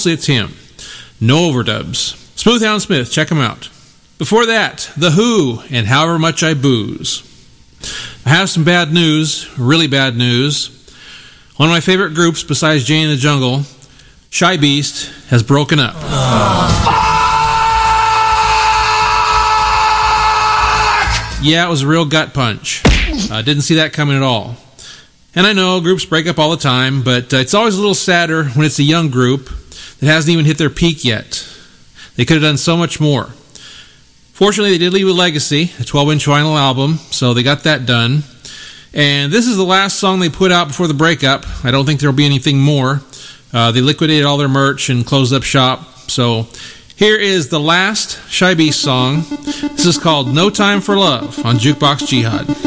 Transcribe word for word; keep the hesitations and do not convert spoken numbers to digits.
mostly it's him. No overdubs. Smoothhound Smith, check him out. Before that, The Who and However Much I Booze. I have some bad news, really bad news. One of my favorite groups besides Jane in the Jungle, Shy Beast, has broken up. Yeah, it was a real gut punch. Uh, didn't see that coming at all. And I know groups break up all the time, but uh, it's always a little sadder when it's a young group that hasn't even hit their peak yet. They could have done so much more. Fortunately, they did leave a legacy, a twelve-inch vinyl album, so they got that done. And this is the last song they put out before the breakup. I don't think there will be anything more. Uh, they liquidated all their merch and closed up shop. So here is the last Shy Beast song. This is called No Time for Love on Jukebox Jihad.